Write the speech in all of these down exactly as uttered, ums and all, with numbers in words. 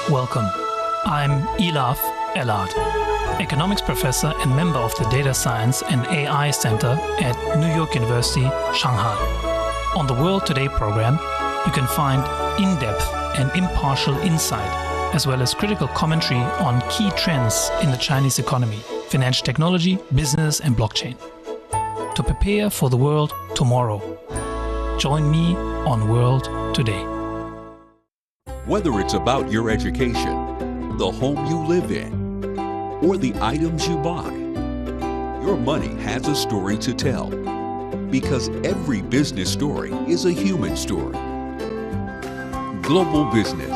Welcome. I'm Elaf Elad, economics professor and member of the Data Science and A I Center at New York University, Shanghai. On the World Today program, you can find in-depth and impartial insight, as well as critical commentary on key trends in the Chinese economy, financial technology, business, and blockchain. To prepare for the world tomorrow, join me on World Today. Whether it's about your education, the home you live in, or the items you buy, your money has a story to tell. Because every business story is a human story. Global Business.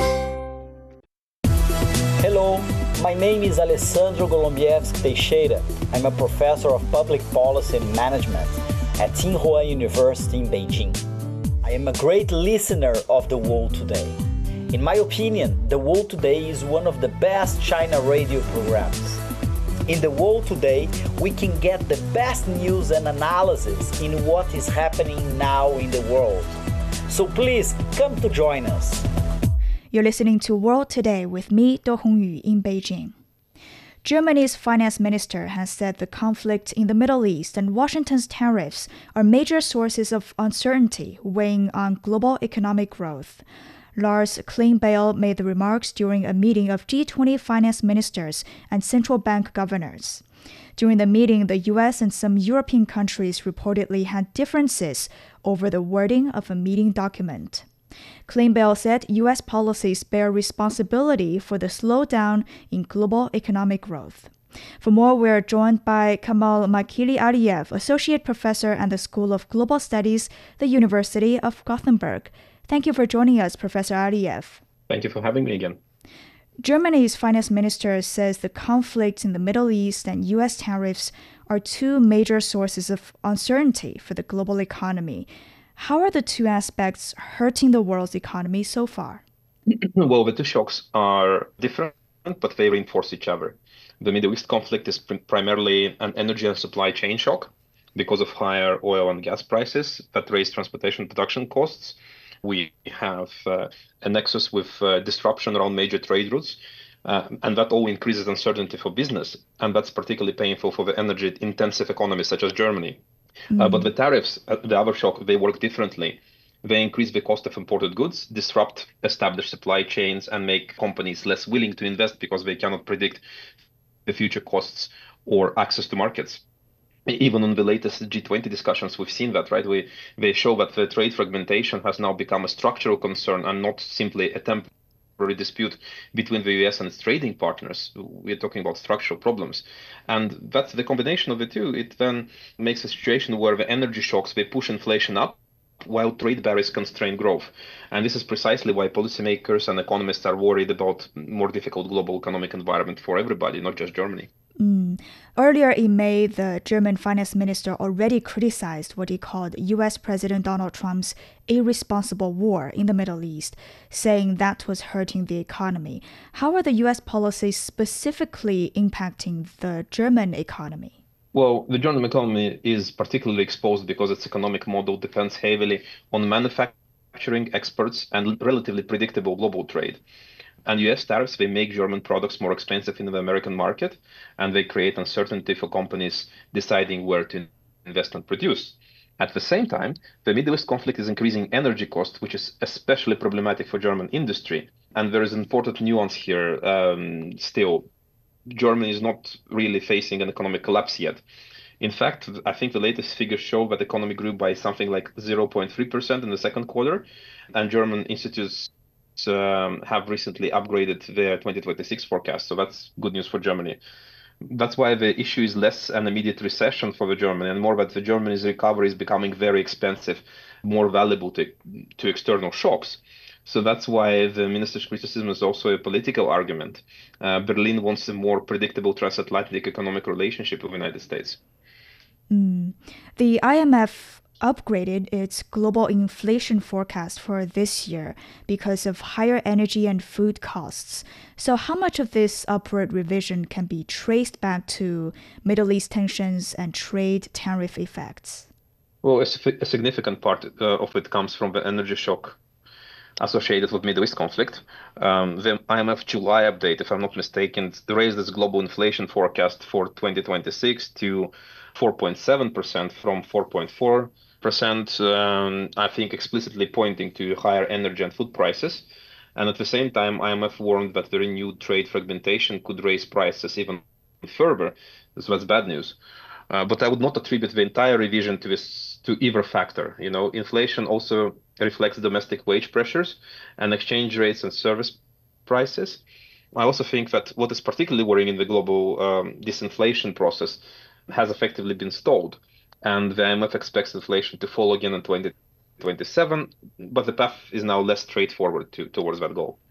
Hello, my name is Alessandro Golombieski Teixeira. I'm a professor of public policy and management at Tsinghua University in Beijing. I am a great listener of The World Today. In my opinion, The World Today is one of the best China radio programs. In The World Today, we can get the best news and analysis in what is happening now in the world. So please come to join us. You're listening to World Today with me, Do Hongyu, in Beijing. Germany's finance minister has said the conflict in the Middle East and Washington's tariffs are major sources of uncertainty weighing on global economic growth. Lars Klingbeil made the remarks during a meeting of G twenty finance ministers and central bank governors. During the meeting, the U S and some European countries reportedly had differences over the wording of a meeting document. Klingbeil said U S policies bear responsibility for the slowdown in global economic growth. For more, we're joined by Kamal Makili-Aliev, Associate Professor at the School of Global Studies, the University of Gothenburg. Thank you for joining us, Professor Aliev. Thank you for having me again. Germany's finance minister says the conflict in the Middle East and U S tariffs are two major sources of uncertainty for the global economy. How are the two aspects hurting the world's economy so far? Well, the two shocks are different, but they reinforce each other. The Middle East conflict is pr- primarily an energy and supply chain shock because of higher oil and gas prices that raise transportation production costs. We have uh, a nexus with uh, disruption around major trade routes, uh, and that all increases uncertainty for business. And that's particularly painful for the energy-intensive economies such as Germany. Mm. Uh, but the tariffs, uh, the other shock, they work differently. They increase the cost of imported goods, disrupt established supply chains, and make companies less willing to invest because they cannot predict the future costs or access to markets. Even in the latest G twenty discussions, we've seen that, right? We, they show that the trade fragmentation has now become a structural concern and not simply a temporary dispute between the U S and its trading partners. We're talking about structural problems. And that's the combination of the two. It then makes a situation where the energy shocks, they push inflation up while trade barriers constrain growth. And this is precisely why policymakers and economists are worried about more difficult global economic environment for everybody, not just Germany. Mm. Earlier in May, the German finance minister already criticized what he called U S President Donald Trump's irresponsible war in the Middle East, saying that was hurting the economy. How are the U S policies specifically impacting the German economy? Well, the German economy is particularly exposed because its economic model depends heavily on manufacturing, exports, and relatively predictable global trade. And U S tariffs, they make German products more expensive in the American market, and they create uncertainty for companies deciding where to invest and produce. At the same time, the Middle East conflict is increasing energy costs, which is especially problematic for German industry. And there is an important nuance here um, still. Germany is not really facing an economic collapse yet. In fact, I think the latest figures show that the economy grew by something like zero point three percent in the second quarter, and German institutes Um, have recently upgraded their twenty twenty-six forecast. So that's good news for Germany. That's why the issue is less an immediate recession for the Germany and more that the Germany's recovery is becoming very expensive, more valuable to, to external shocks. So that's why the minister's criticism is also a political argument. Uh, Berlin wants a more predictable transatlantic economic relationship with the United States. Mm. The I M F upgraded its global inflation forecast for this year because of higher energy and food costs. So how much of this upward revision can be traced back to Middle East tensions and trade tariff effects? Well, a, a significant part uh, of it comes from the energy shock. associated with Middle East conflict. Um, the I M F July update, if I'm not mistaken, raised its global inflation forecast for twenty twenty-six to four point seven percent from four point four percent, um, I think explicitly pointing to higher energy and food prices. And at the same time, I M F warned that the renewed trade fragmentation could raise prices even further. This was bad news. Uh, but I would not attribute the entire revision to this to either factor. You know, inflation also reflects domestic wage pressures and exchange rates and service prices. I also think that what is particularly worrying in the global um, disinflation process has effectively been stalled, and the I M F expects inflation to fall again in twenty twenty-seven, but the path is now less straightforward to, towards that goal.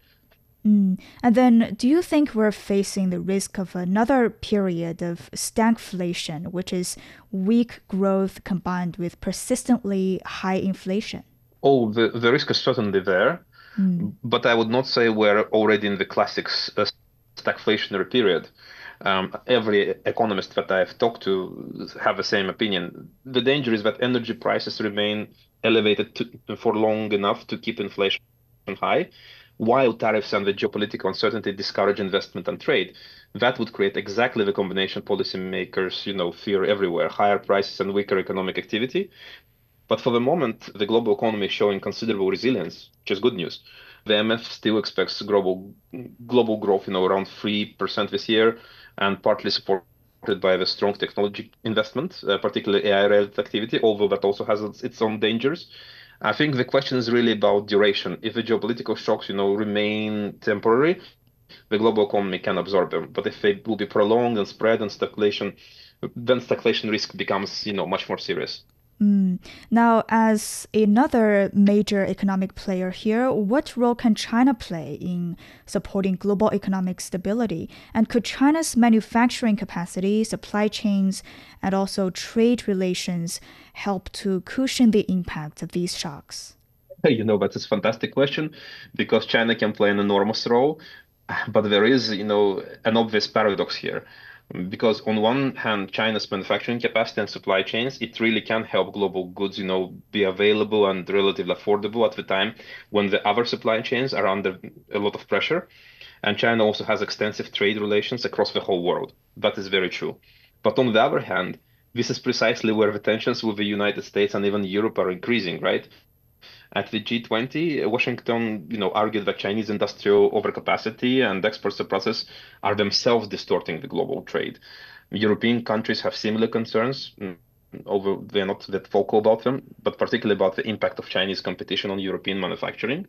Mm. And then, do you think we're facing the risk of another period of stagflation, which is weak growth combined with persistently high inflation? Oh, the, the risk is certainly there, mm. but I would not say we're already in the classic uh, stagflationary period. Um, every economist that I've talked to have the same opinion. The danger is that energy prices remain elevated to, for long enough to keep inflation high, while tariffs and the geopolitical uncertainty discourage investment and trade. That would create exactly the combination policymakers, you know, fear everywhere: higher prices and weaker economic activity. But for the moment, the global economy is showing considerable resilience, which is good news. The I M F still expects global global growth, you know, around three percent this year, and partly supported by the strong technology investment, uh, particularly A I-related activity, although that also has its, its own dangers. I think the question is really about duration. If the geopolitical shocks, you know, remain temporary, the global economy can absorb them. But if they will be prolonged and spread and stagflation, then stagflation risk becomes, you know, much more serious. Mm. Now, as another major economic player here, what role can China play in supporting global economic stability? And could China's manufacturing capacity, supply chains, and also trade relations help to cushion the impact of these shocks? You know, that's a fantastic question, because China can play an enormous role, but there is, you know, an obvious paradox here. Because on one hand, China's manufacturing capacity and supply chains, it really can help global goods, you know, be available and relatively affordable at the time when the other supply chains are under a lot of pressure. And China also has extensive trade relations across the whole world. That is very true. But on the other hand, this is precisely where the tensions with the United States and even Europe are increasing, right? At the G twenty, Washington, you know, argued that Chinese industrial overcapacity and export surpluses are themselves distorting the global trade. European countries have similar concerns, although they're not that vocal about them, but particularly about the impact of Chinese competition on European manufacturing.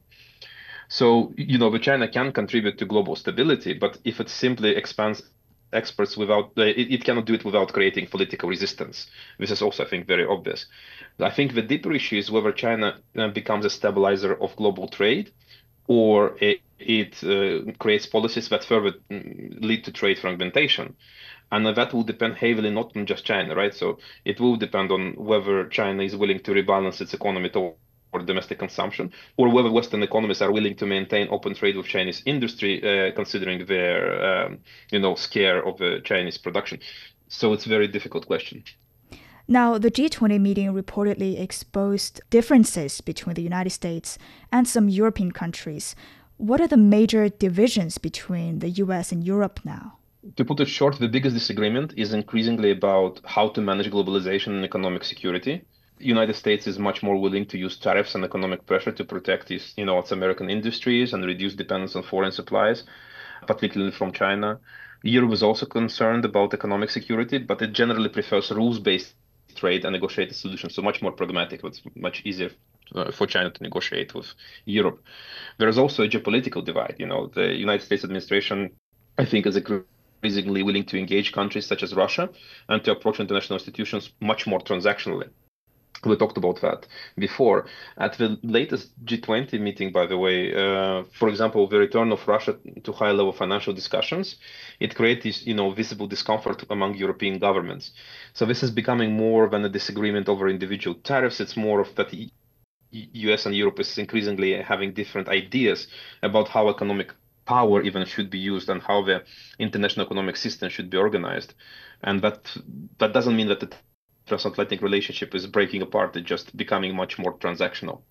So, you know, the China can contribute to global stability, but if it simply expands exports without, uh, it, it cannot do it without creating political resistance. This is also, I think, very obvious. I think the deeper issue is whether China uh, becomes a stabilizer of global trade, or it, it uh, creates policies that further lead to trade fragmentation. And that will depend heavily not on just China, right? So it will depend on whether China is willing to rebalance its economy toward or domestic consumption, or whether Western economies are willing to maintain open trade with Chinese industry, uh, considering their, um, you know, scare of the Chinese production. So it's a very difficult question. Now, the G twenty meeting reportedly exposed differences between the United States and some European countries. What are the major divisions between the U S and Europe now? To put it short, the biggest disagreement is increasingly about how to manage globalization and economic security. The United States is much more willing to use tariffs and economic pressure to protect its, you know, its American industries and reduce dependence on foreign supplies, particularly from China. Europe is also concerned about economic security, but it generally prefers rules-based trade and negotiated solutions, so much more pragmatic. It's much easier uh, for China to negotiate with Europe. There is also a geopolitical divide. You know, the United States administration, I think, is increasingly willing to engage countries such as Russia and to approach international institutions much more transactionally. We talked about that before. At the latest G twenty meeting, by the way, uh, for example, the return of Russia to high-level financial discussions, it creates, you know, visible discomfort among European governments. So this is becoming more than a disagreement over individual tariffs. It's more of that the U S and Europe is increasingly having different ideas about how economic power even should be used and how the international economic system should be organized. And that that doesn't mean that the transatlantic relationship is breaking apart, it's just becoming much more transactional.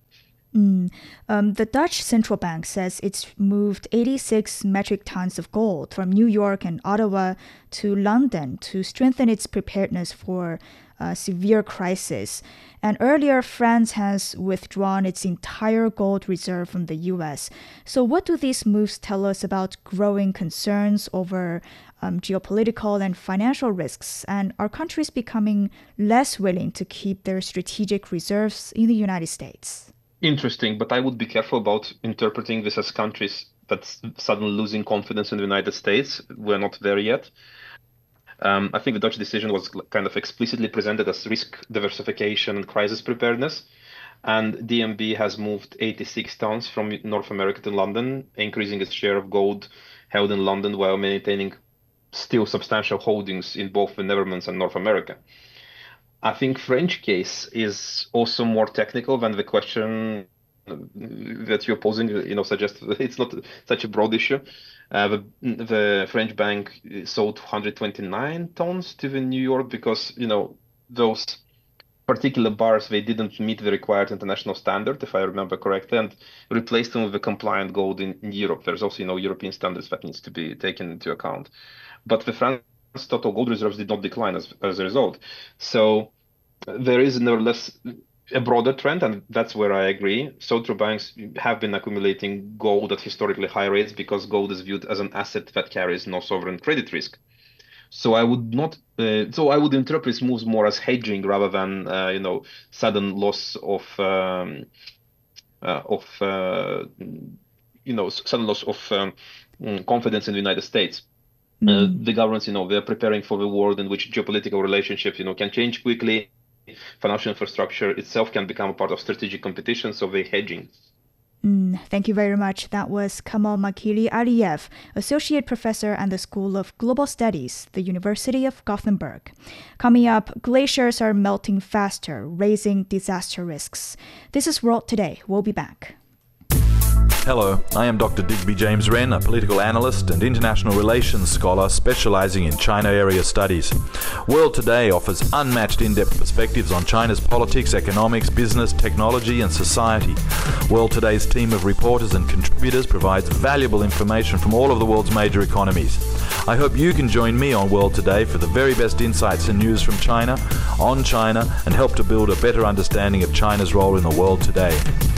Mm. Um, the Dutch central bank says it's moved eighty-six metric tons of gold from New York and Ottawa to London to strengthen its preparedness for a severe crisis. And earlier, France has withdrawn its entire gold reserve from the U S. So what do these moves tell us about growing concerns over um, geopolitical and financial risks? And are countries becoming less willing to keep their strategic reserves in the United States? Interesting, but I would be careful about interpreting this as countries that's suddenly losing confidence in the United States. We're not there yet. Um, I think the Dutch decision was kind of explicitly presented as risk diversification and crisis preparedness. And D N B has moved eighty-six tons from North America to London, increasing its share of gold held in London while maintaining still substantial holdings in both the Netherlands and North America. I think French case is also more technical than the question that you're posing, you know, suggests. It's not such a broad issue. Uh, the, the French bank sold one hundred twenty-nine tons to the New York because, you know, those particular bars, they didn't meet the required international standard, if I remember correctly, and replaced them with the compliant gold in, in Europe. There's also, you know, European standards that needs to be taken into account. But the France total gold reserves did not decline as, as a result. So there is nevertheless a broader trend, and that's where I agree. Central banks have been accumulating gold at historically high rates because gold is viewed as an asset that carries no sovereign credit risk. So I would not. Uh, so I would interpret these moves more as hedging rather than uh, you know sudden loss of um, uh, of uh, you know sudden loss of um, confidence in the United States. Uh, the governments, you know, they're preparing for the world in which geopolitical relationships, you know, can change quickly. Financial infrastructure itself can become a part of strategic competition, so they're hedging. Mm, thank you very much. That was Kamal Makili Aliyev, Associate Professor at the School of Global Studies, the University of Gothenburg. Coming up, glaciers are melting faster, raising disaster risks. This is World Today. We'll be back. Hello, I am Doctor Digby James Wren, a political analyst and international relations scholar specializing in China area studies. World Today offers unmatched in-depth perspectives on China's politics, economics, business, technology and society. World Today's team of reporters and contributors provides valuable information from all of the world's major economies. I hope you can join me on World Today for the very best insights and news from China, on China, and help to build a better understanding of China's role in the world today.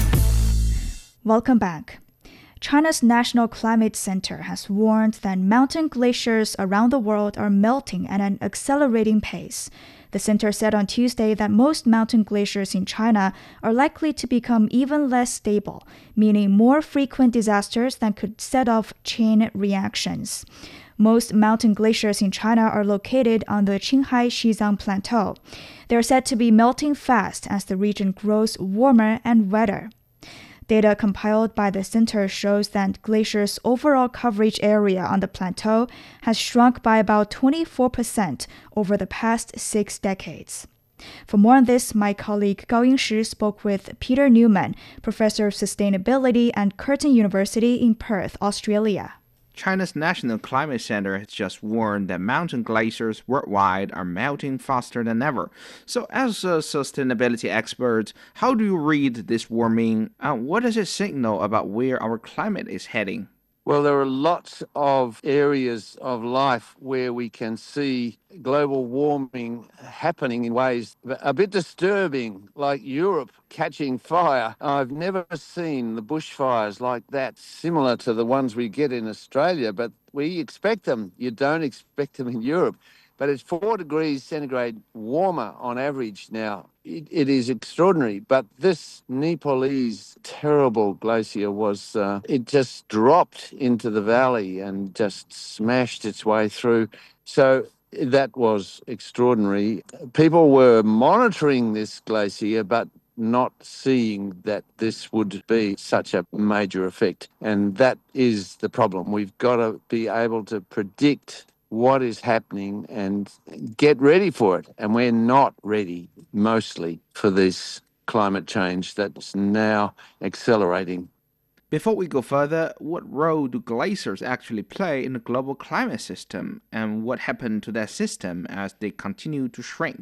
Welcome back. China's National Climate Center has warned that mountain glaciers around the world are melting at an accelerating pace. The center said on Tuesday that most mountain glaciers in China are likely to become even less stable, meaning more frequent disasters that could set off chain reactions. Most mountain glaciers in China are located on the Qinghai-Xizang Plateau. They are said to be melting fast as the region grows warmer and wetter. Data compiled by the center shows that glaciers' overall coverage area on the plateau has shrunk by about twenty-four percent over the past six decades. For more on this, my colleague Gao Yingshi spoke with Peter Newman, Professor of Sustainability at Curtin University in Perth, Australia. China's National Climate Center has just warned that mountain glaciers worldwide are melting faster than ever. So as a sustainability expert, how do you read this warming, and what does it signal about where our climate is heading? Well, there are lots of areas of life where we can see global warming happening in ways a bit disturbing, like Europe catching fire. I've never seen the bushfires like that, similar to the ones we get in Australia, but we expect them. You don't expect them in Europe. But it's four degrees centigrade warmer on average now. It, it is extraordinary. But this Nepalese terrible glacier was, uh, it just dropped into the valley and just smashed its way through. So that was extraordinary. People were monitoring this glacier, but not seeing that this would be such a major effect. And that is the problem. We've got to be able to predict what is happening and get ready for it. And we're not ready, mostly, for this climate change that's now accelerating. Before we go further, what role do glaciers actually play in the global climate system, and what happened to that system as they continue to shrink?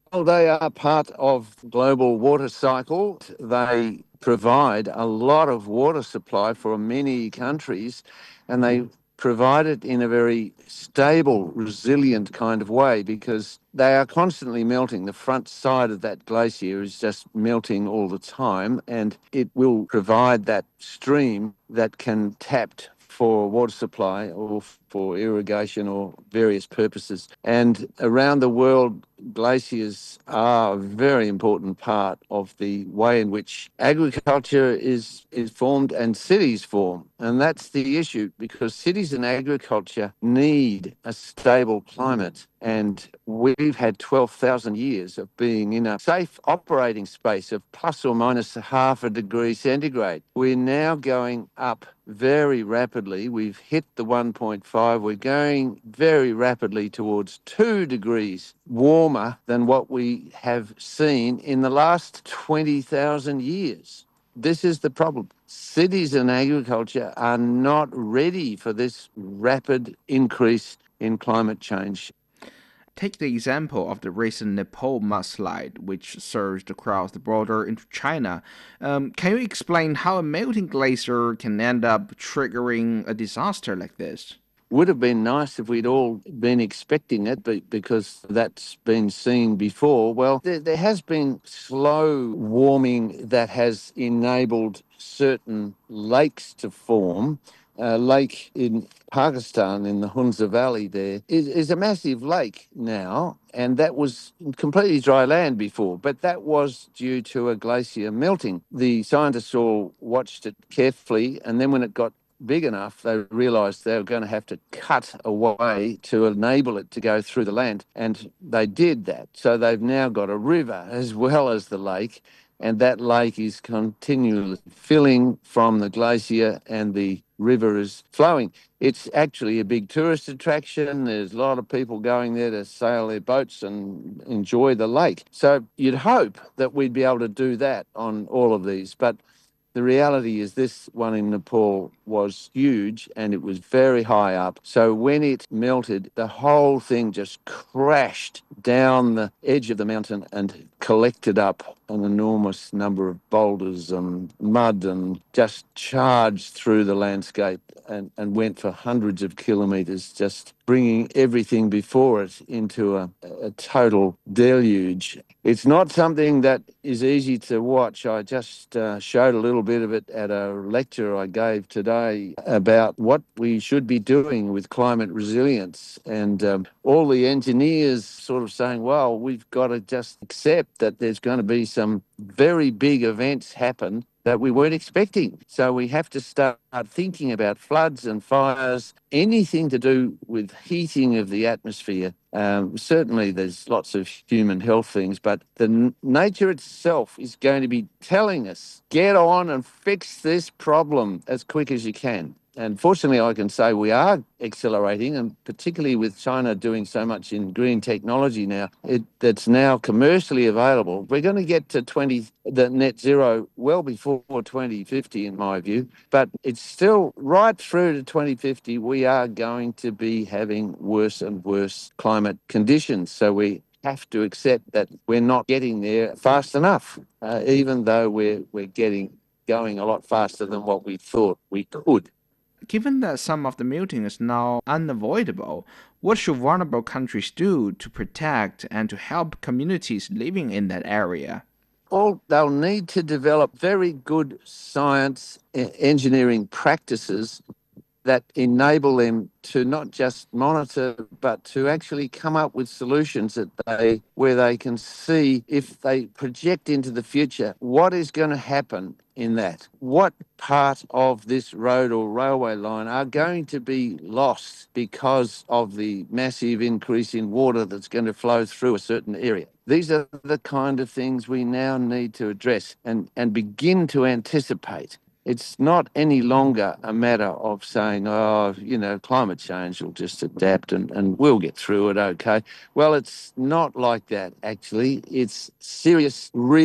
Well, they are part of global water cycle. They provide a lot of water supply for many countries, and they provide it in a very stable, resilient kind of way because they are constantly melting. The front side of that glacier is just melting all the time, and it will provide that stream that can tapped for water supply or for irrigation or various purposes. And around the world, glaciers are a very important part of the way in which agriculture is, is formed and cities form. And that's the issue because cities and agriculture need a stable climate. And we've had twelve thousand years of being in a safe operating space of plus or minus half a degree centigrade. We're now going up very rapidly. We've hit the one point five. We're going very rapidly towards two degrees warmer than what we have seen in the last twenty thousand years. This is the problem. Cities and agriculture are not ready for this rapid increase in climate change. Take the example of the recent Nepal mudslide, which surged across the border into China. Um, can you explain how a melting glacier can end up triggering a disaster like this? Would have been nice if we'd all been expecting it, but because that's been seen before. Well, there, there has been slow warming that has enabled certain lakes to form. A lake in Pakistan, in the Hunza Valley there, is, is a massive lake now, and that was completely dry land before, but that was due to a glacier melting. The scientists all watched it carefully, and then when it got big enough, they realised they were going to have to cut a way to enable it to go through the land, and they did that. So they've now got a river as well as the lake, and that lake is continually filling from the glacier and the river is flowing. It's actually a big tourist attraction. There's a lot of people going there to sail their boats and enjoy the lake. So you'd hope that we'd be able to do that on all of these, but the reality is this one in Nepal was huge and it was very high up. So when it melted, the whole thing just crashed down the edge of the mountain and collected up an enormous number of boulders and mud and just charged through the landscape and, and went for hundreds of kilometres, just bringing everything before it into a, a total deluge. It's not something that is easy to watch. I just uh, showed a little bit of it at a lecture I gave today about what we should be doing with climate resilience. And um, all the engineers sort of saying, well, we've got to just accept that there's going to be some very big events happen that we weren't expecting. So we have to start thinking about floods and fires, anything to do with heating of the atmosphere. Um, certainly there's lots of human health things, but the n- nature itself is going to be telling us, get on and fix this problem as quick as you can. And fortunately, I can say we are accelerating, and particularly with China doing so much in green technology now, it, that's now commercially available. We're going to get to twenty the net zero well before twenty fifty, in my view. But it's still right through to twenty fifty, we are going to be having worse and worse climate conditions. So we have to accept that we're not getting there fast enough, uh, even though we're we're getting going a lot faster than what we thought we could. Given that some of the melting is now unavoidable, what should vulnerable countries do to protect and to help communities living in that area? Well, they'll need to develop very good science and engineering practices that enable them to not just monitor, but to actually come up with solutions that they, where they can see, if they project into the future, what is going to happen in that. What part of this road or railway line are going to be lost because of the massive increase in water that's going to flow through a certain area? These are the kind of things we now need to address and, and begin to anticipate. It's not any longer a matter of saying, oh, you know, climate change will just adapt and, and we'll get through it okay. Well, it's not like that, actually. It's serious, real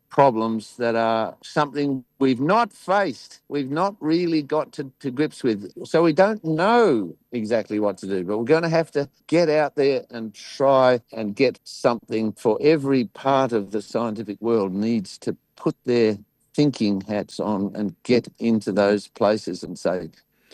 problems that are something we've not faced, we've not really got to, to grips with. So we don't know exactly what to do, but we're going to have to get out there and try and get something. For every part of the scientific world needs to put their thinking hats on and get into those places and say.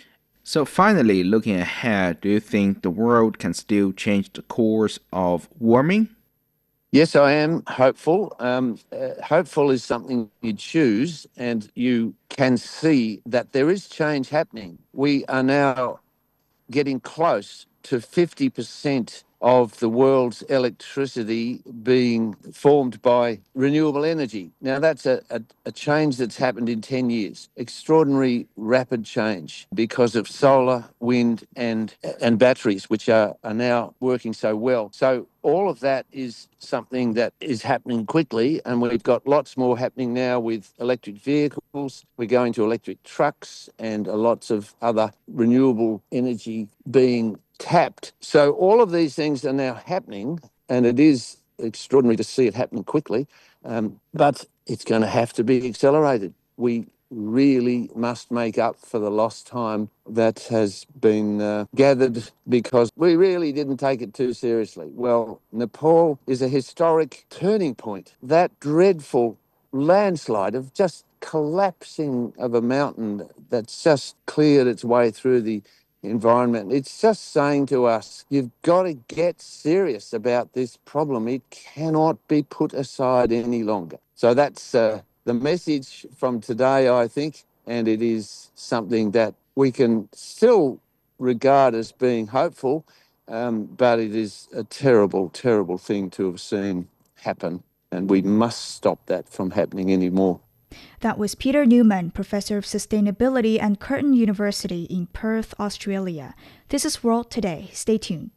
So finally, looking ahead, do you think the world can still change the course of warming? Yes, I am hopeful. Um, uh, hopeful is something you choose, and you can see that there is change happening. We are now getting close to fifty percent of the world's electricity being formed by renewable energy. Now, that's a, a, a change that's happened in ten years. Extraordinary rapid change because of solar, wind, and and batteries, which are, are now working so well. So all of that is something that is happening quickly, and we've got lots more happening now with electric vehicles. We're going to electric trucks and lots of other renewable energy being tapped. So all of these things are now happening, and it is extraordinary to see it happening quickly, um, but it's going to have to be accelerated. We really must make up for the lost time that has been uh, gathered because we really didn't take it too seriously. Well, Nepal is a historic turning point. That dreadful landslide of just collapsing of a mountain that's just cleared its way through the environment. It's just saying to us, you've got to get serious about this problem. It cannot be put aside any longer. So that's uh, the message from today, I think, and it is something that we can still regard as being hopeful, um, but it is a terrible, terrible thing to have seen happen, and we must stop that from happening anymore. That was Peter Newman, Professor of Sustainability at Curtin University in Perth, Australia. This is World Today. Stay tuned.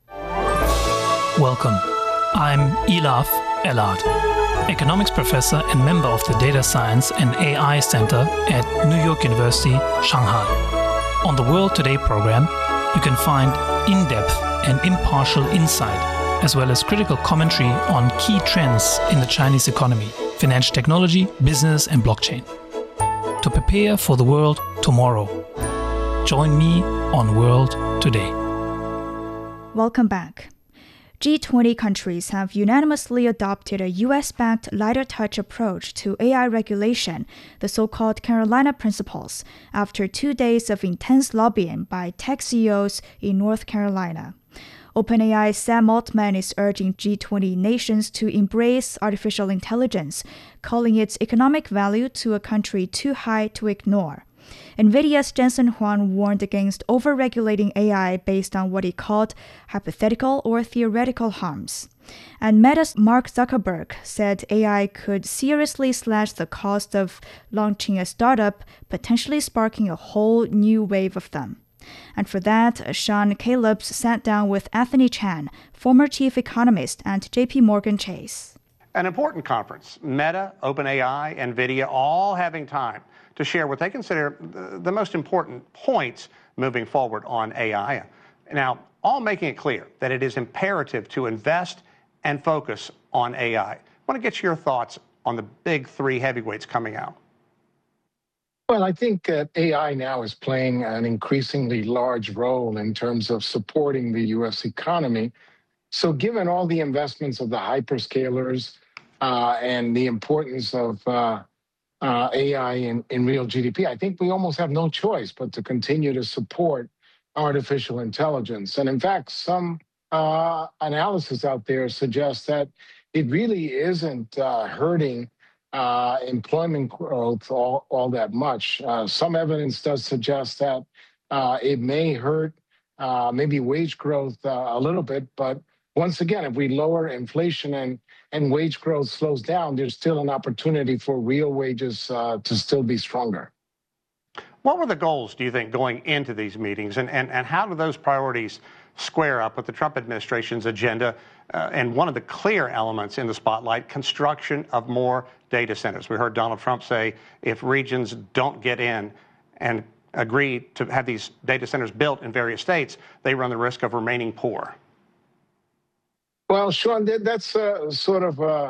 Welcome. I'm Ilaf Elad, Economics Professor and member of the Data Science and A I Center at New York University, Shanghai. On the World Today program, you can find in-depth and impartial insight, as well as critical commentary on key trends in the Chinese economy, financial technology, business, and blockchain. To prepare for the world tomorrow, join me on World Today. Welcome back. G twenty countries have unanimously adopted a U S-backed lighter touch approach to A I regulation, the so-called Carolina Principles, after two days of intense lobbying by tech C E Os in North Carolina. OpenAI's Sam Altman is urging G twenty nations to embrace artificial intelligence, calling its economic value to a country too high to ignore. NVIDIA's Jensen Huang warned against over-regulating A I based on what he called hypothetical or theoretical harms. And Meta's Mark Zuckerberg said A I could seriously slash the cost of launching a startup, potentially sparking a whole new wave of them. And for that, Sean Calebs sat down with Anthony Chan, former chief economist at J P Morgan Chase. An important conference. Meta, OpenAI, NVIDIA, all having time to share what they consider the most important points moving forward on A I. Now, all making it clear that it is imperative to invest and focus on A I. I want to get your thoughts on the big three heavyweights coming out. Well, I think uh, A I now is playing an increasingly large role in terms of supporting the U S economy. So given all the investments of the hyperscalers uh, and the importance of uh, uh, A I in, in real G D P, I think we almost have no choice but to continue to support artificial intelligence. And in fact, some uh, analysis out there suggests that it really isn't uh, hurting Uh, employment growth all, all that much. Uh, some evidence does suggest that uh, it may hurt uh, maybe wage growth uh, a little bit, but once again, if we lower inflation and, and wage growth slows down, there's still an opportunity for real wages uh, to still be stronger. What were the goals, do you think, going into these meetings, and, and, and how do those priorities square up with the Trump administration's agenda? Uh, and one of the clear elements in the spotlight, construction of more data centers. We heard Donald Trump say if regions don't get in and agree to have these data centers built in various states, they run the risk of remaining poor. Well, Sean, that's uh, sort of a,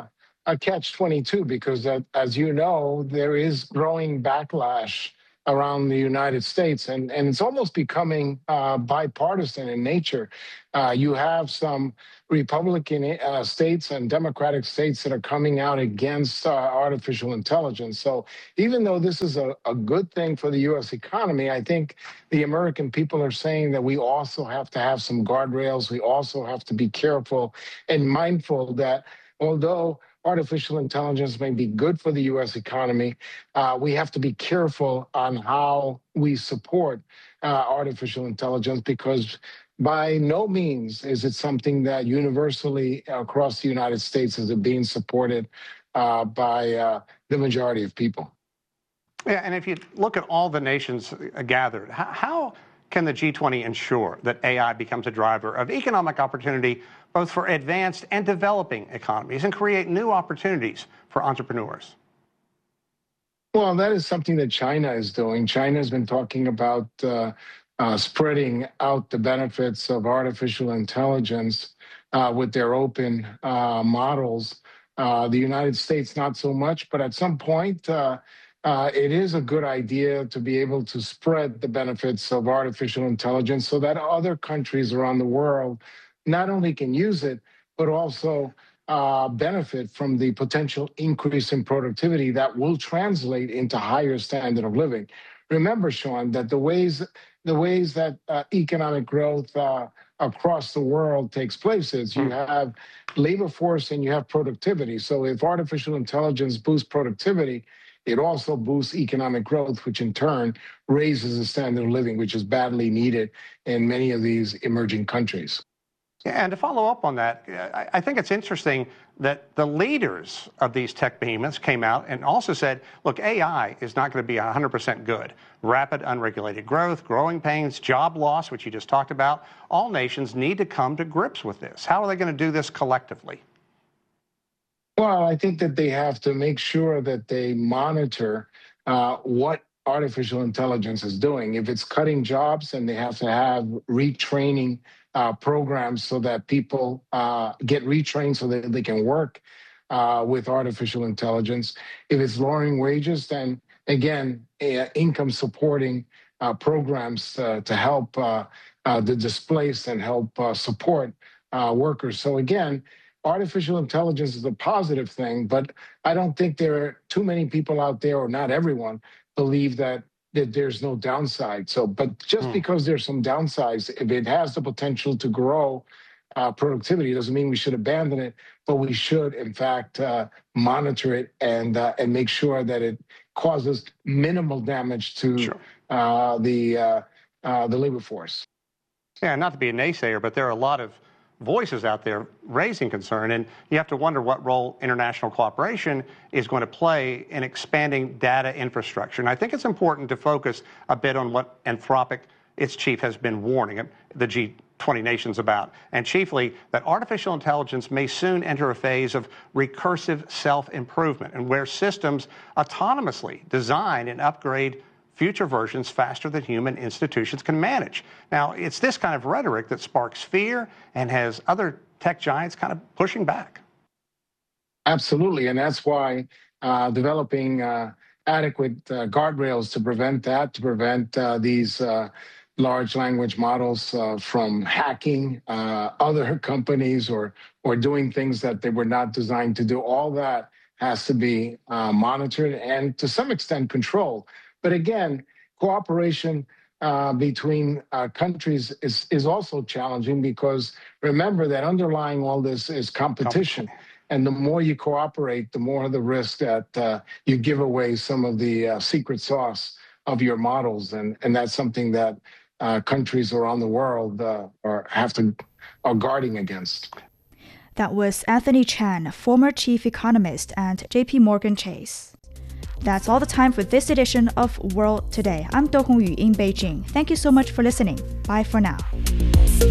a catch twenty-two because, uh, as you know, there is growing backlash around the United States, and, and it's almost becoming uh, bipartisan in nature. Uh, you have some Republican uh, states and Democratic states that are coming out against uh, artificial intelligence. So even though this is a, a good thing for the U S economy, I think the American people are saying that we also have to have some guardrails. We also have to be careful and mindful that although artificial intelligence may be good for the U S economy, uh, we have to be careful on how we support uh, artificial intelligence, because by no means is it something that universally across the United States is being supported uh, by uh, the majority of people. Yeah, and if you look at all the nations gathered, how, how can the G twenty ensure that A I becomes a driver of economic opportunity both for advanced and developing economies and create new opportunities for entrepreneurs? Well, that is something that China is doing. China has been talking about uh, uh, spreading out the benefits of artificial intelligence uh, with their open uh, models. Uh, the United States, not so much, but at some point, uh, Uh, it is a good idea to be able to spread the benefits of artificial intelligence so that other countries around the world not only can use it, but also uh, benefit from the potential increase in productivity that will translate into higher standard of living. Remember, Sean, that the ways the ways that uh, economic growth uh, across the world takes place is you have labor force and you have productivity. So if artificial intelligence boosts productivity, it also boosts economic growth, which in turn raises the standard of living, which is badly needed in many of these emerging countries. And to follow up on that, I think it's interesting that the leaders of these tech behemoths came out and also said, look, A I is not going to be one hundred percent good. Rapid, unregulated growth, growing pains, job loss, which you just talked about, all nations need to come to grips with this. How are they going to do this collectively? Well, I think that they have to make sure that they monitor uh, what artificial intelligence is doing. If it's cutting jobs, then they have to have retraining uh, programs so that people uh, get retrained so that they can work uh, with artificial intelligence. If it's lowering wages, then again, uh, income supporting uh, programs uh, to help uh, uh, the displaced and help uh, support uh, workers. So again, artificial intelligence is a positive thing, but I don't think there are too many people out there, or not everyone, believe that, that there's no downside. So, but just mm. because there's some downsides, if it has the potential to grow uh, productivity, doesn't mean we should abandon it, but we should, in fact, uh, monitor it and uh, and make sure that it causes minimal damage to sure. uh, the uh, uh, the labor force. Yeah, not to be a naysayer, but there are a lot of voices out there raising concern, and you have to wonder what role international cooperation is going to play in expanding data infrastructure. And I think it's important to focus a bit on what Anthropic, its chief, has been warning the G twenty nations about, and chiefly that artificial intelligence may soon enter a phase of recursive self-improvement, and where systems autonomously design and upgrade future versions faster than human institutions can manage. Now, it's this kind of rhetoric that sparks fear and has other tech giants kind of pushing back. Absolutely, and that's why uh, developing uh, adequate uh, guardrails to prevent that, to prevent uh, these uh, large language models uh, from hacking uh, other companies or or doing things that they were not designed to do. All that has to be uh, monitored and to some extent controlled. But again, cooperation uh, between uh, countries is, is also challenging, because remember that underlying all this is competition. And the more you cooperate, the more the risk that uh, you give away some of the uh, secret sauce of your models. And, and that's something that uh, countries around the world uh, are, have to, are guarding against. That was Anthony Chan, former chief economist at J P Morgan Chase. That's all the time for this edition of World Today. I'm Do Hongyu in Beijing. Thank you so much for listening. Bye for now.